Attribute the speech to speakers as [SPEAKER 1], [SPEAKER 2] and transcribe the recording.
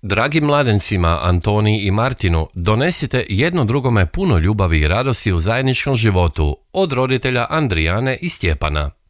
[SPEAKER 1] Dragim mladencima Antoni i Martinu, donesite jedno drugome puno ljubavi i radosti u zajedničkom životu od roditelja Andrijane i Stjepana.